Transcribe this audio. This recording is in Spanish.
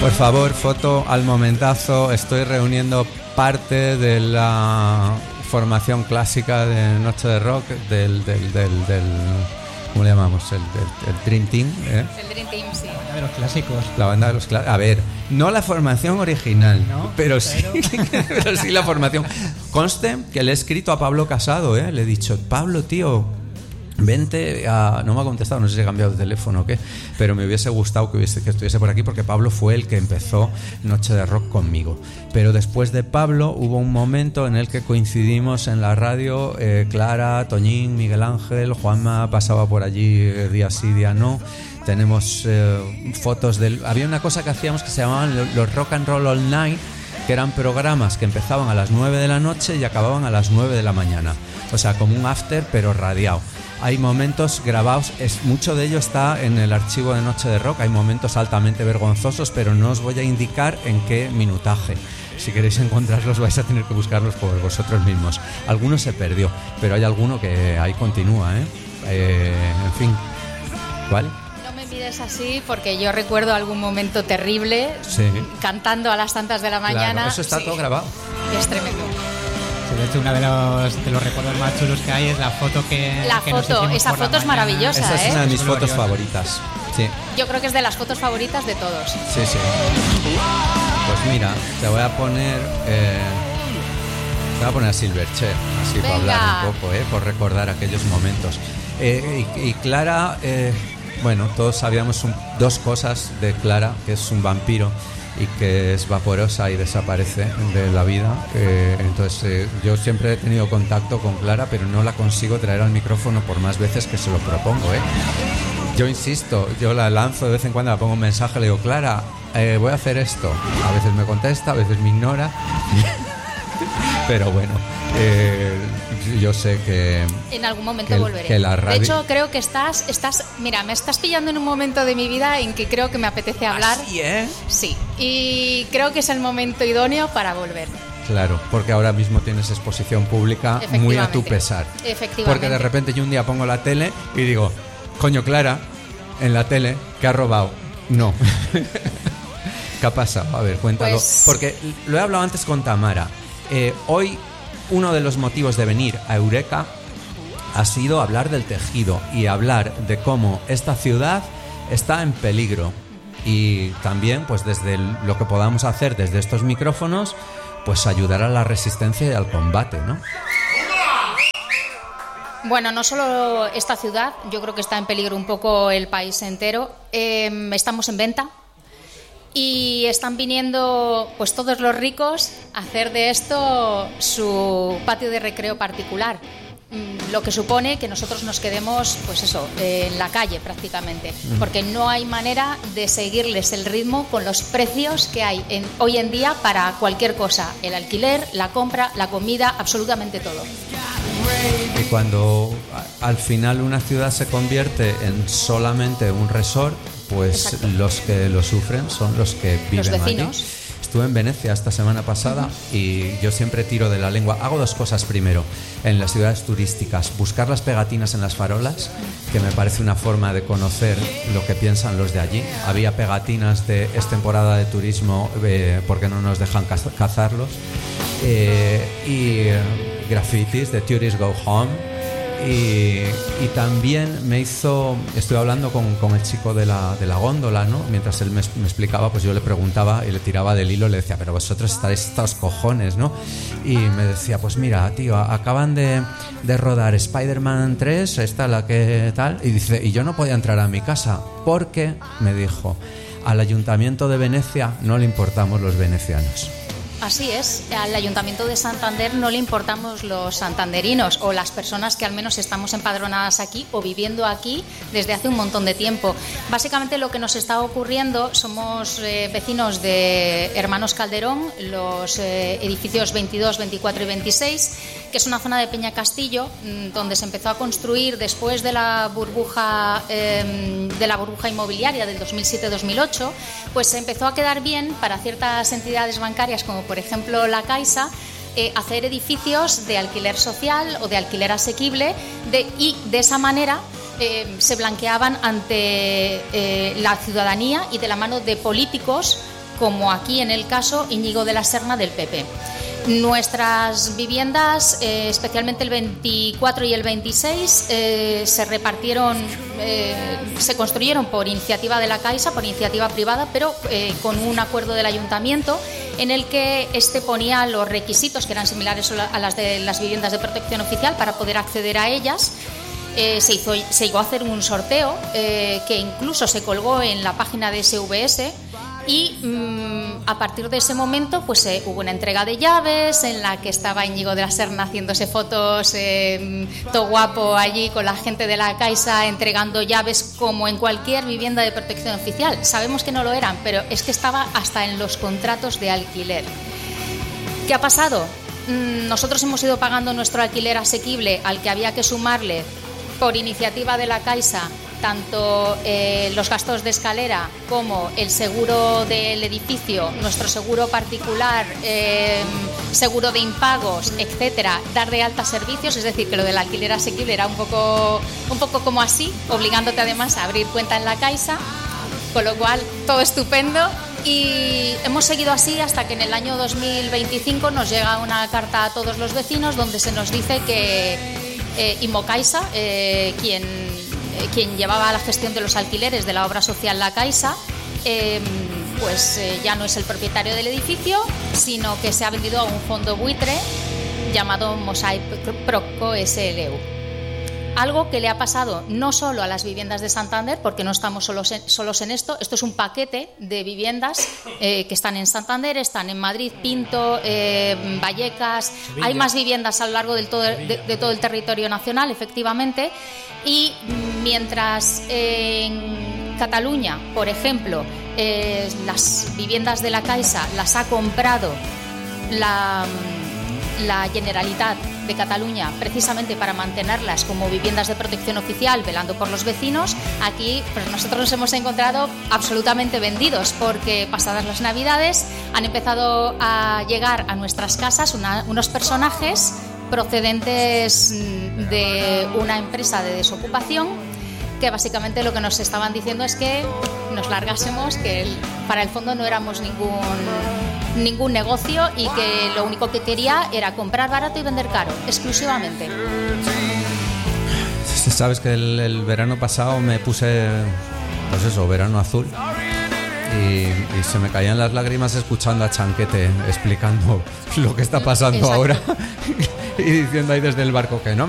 Por favor, foto al momentazo. Estoy reuniendo parte de la formación clásica de Noche de Rock del ¿cómo le llamamos? El Dream Team, ¿eh? El Dream Team, sí. La banda de los clásicos. La banda de los clásicos. A ver, no la formación original, ¿no? pero sí la formación. Conste que le he escrito a Pablo Casado, ¿eh? Le he dicho, Pablo, tío, vente a... No me ha contestado, no sé si he cambiado de teléfono o qué, pero me hubiese gustado que estuviese por aquí, porque Pablo fue el que empezó Noche de Rock conmigo. Pero después de Pablo hubo un momento en el que coincidimos en la radio, Clara, Toñín, Miguel Ángel, Juanma pasaba por allí día sí, día no. Tenemos fotos del... Había una cosa que hacíamos que se llamaban los Rock and Roll All Night, que eran programas que empezaban a las 9 de la noche y acababan a las 9 de la mañana. O sea, como un after, pero radiado. Hay momentos grabados, mucho de ello está en el archivo de Noche de Rock. Hay momentos altamente vergonzosos, pero no os voy a indicar en qué minutaje. Si queréis encontrarlos vais a tener que buscarlos por vosotros mismos. Alguno se perdió, pero hay alguno que ahí continúa, en fin. ¿Cuál? No me mires así porque yo recuerdo algún momento terrible, sí, cantando a las tantas de la mañana. Claro, eso está todo grabado. Es tremendo. De hecho, uno de los recuerdos más chulos que hay es la foto que nos hicimos esa por la foto es mañana. maravillosa. Esa es una de mis fotos favoritas. Sí. Yo creo que es de las fotos favoritas de todos. Sí. Pues mira, te voy a poner a Silverchair, así para hablar un poco, por recordar aquellos momentos. Y Clara, bueno, todos sabíamos dos cosas de Clara, que es un vampiro y que es vaporosa y desaparece de la vida. Entonces yo siempre he tenido contacto con Clara, pero no la consigo traer al micrófono por más veces que se lo propongo, Yo insisto, yo la lanzo de vez en cuando, la pongo un mensaje, le digo, Clara, voy a hacer esto. A veces me contesta, a veces me ignora. Pero bueno, yo sé que en algún momento volveré. Que la radio... De hecho, creo que mira, me estás pillando en un momento de mi vida en que creo que me apetece hablar. ¿Así, eh? Sí, y creo que es el momento idóneo para volver. Claro, porque ahora mismo tienes exposición pública muy a tu pesar. Efectivamente. Porque de repente yo un día pongo la tele y digo, coño, Clara, en la tele, ¿qué ha robado? No. ¿Qué ha pasado? A ver, cuéntalo. Pues... Porque lo he hablado antes con Tamara. Hoy uno de los motivos de venir a Eureka ha sido hablar del tejido y hablar de cómo esta ciudad está en peligro, y también pues desde lo que podamos hacer desde estos micrófonos, pues ayudar a la resistencia y al combate, ¿no? Bueno, no solo esta ciudad, yo creo que está en peligro un poco el país entero. Estamos en venta. Y están viniendo pues todos los ricos a hacer de esto su patio de recreo particular, lo que supone que nosotros nos quedemos pues eso, en la calle prácticamente, porque no hay manera de seguirles el ritmo con los precios que hay hoy en día para cualquier cosa, el alquiler, la compra, la comida, absolutamente todo. Y cuando al final una ciudad se convierte en solamente un resort, pues exacto, los que lo sufren son los que viven los vecinos. allí. Estuve en Venecia esta semana pasada y yo siempre tiro de la lengua. Hago dos cosas primero en las ciudades turísticas: buscar las pegatinas en las farolas, que me parece una forma de conocer lo que piensan los de allí. Había pegatinas de "es temporada de turismo, porque no nos dejan cazarlos", y grafitis de "Tourists Go Home". Y también estuve hablando con el chico de la góndola, ¿no? Mientras él me explicaba, pues yo le preguntaba y le tiraba del hilo, le decía, pero vosotros estaréis estos cojones, ¿no? Y me decía, pues mira, tío, acaban de rodar Spider-Man 3, esta la que tal, y dice, y yo no podía entrar a mi casa porque, me dijo, al Ayuntamiento de Venecia no le importamos los venecianos. Así es, al Ayuntamiento de Santander no le importamos los santanderinos o las personas que al menos estamos empadronadas aquí o viviendo aquí desde hace un montón de tiempo. Básicamente lo que nos está ocurriendo, somos vecinos de Hermanos Calderón, los edificios 22, 24 y 26, que es una zona de Peñacastillo donde se empezó a construir después de la burbuja inmobiliaria del 2007-2008, pues se empezó a quedar bien para ciertas entidades bancarias como por ejemplo la Caixa, hacer edificios de alquiler social o de alquiler asequible y de esa manera se blanqueaban ante la ciudadanía y de la mano de políticos como aquí en el caso Íñigo de la Serna del PP. Nuestras viviendas, especialmente el 24 y el 26, se repartieron, se construyeron por iniciativa de la Caixa, por iniciativa privada, pero con un acuerdo del ayuntamiento en el que ponía los requisitos que eran similares a las de las viviendas de protección oficial para poder acceder a ellas. Se llegó a hacer un sorteo que incluso se colgó en la página de SVS. Y a partir de ese momento pues hubo una entrega de llaves en la que estaba Íñigo de la Serna haciéndose fotos todo guapo allí con la gente de la Caixa entregando llaves como en cualquier vivienda de protección oficial. Sabemos que no lo eran, pero es que estaba hasta en los contratos de alquiler. ¿Qué ha pasado? Nosotros hemos ido pagando nuestro alquiler asequible al que había que sumarle por iniciativa de la Caixa tanto los gastos de escalera como el seguro del edificio, nuestro seguro particular, seguro de impagos, etcétera, dar de alta servicios, es decir, que lo del alquiler asequible era un poco como así, obligándote además a abrir cuenta en la Caixa, con lo cual todo estupendo. Y hemos seguido así hasta que en el año 2025 nos llega una carta a todos los vecinos donde se nos dice que Imocaixa, quien llevaba la gestión de los alquileres de la obra social La Caixa, ya no es el propietario del edificio, sino que se ha vendido a un fondo buitre llamado Mosaic Proco SLU. Algo que le ha pasado no solo a las viviendas de Santander, porque no estamos solos en esto. Esto es un paquete de viviendas que están en Santander, están en Madrid, Pinto, Vallecas. Sevilla. Hay más viviendas a lo largo de todo el territorio nacional, efectivamente. Y mientras en Cataluña, por ejemplo, las viviendas de la Caixa las ha comprado la Generalitat de Cataluña precisamente para mantenerlas como viviendas de protección oficial, velando por los vecinos, aquí pues nosotros nos hemos encontrado absolutamente vendidos, porque pasadas las Navidades han empezado a llegar a nuestras casas unos personajes procedentes de una empresa de desocupación, que básicamente lo que nos estaban diciendo es que nos largásemos, que para el fondo no éramos ningún negocio y que lo único que quería era comprar barato y vender caro, exclusivamente. Sabes que el verano pasado me puse, pues eso, verano azul, y se me caían las lágrimas escuchando a Chanquete explicando lo que está pasando. Exacto. Ahora y diciendo ahí desde el barco que no